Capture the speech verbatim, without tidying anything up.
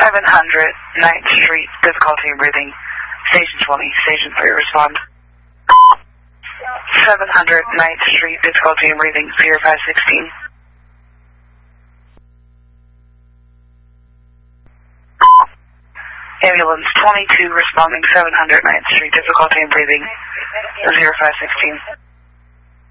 seven hundred ninth Street, difficulty in breathing. Station twenty, Station three, respond. seven hundred ninth Street, difficulty in breathing, zero five sixteen. Ambulance twenty-two, responding seven hundred ninth Street, difficulty in breathing, zero five sixteen.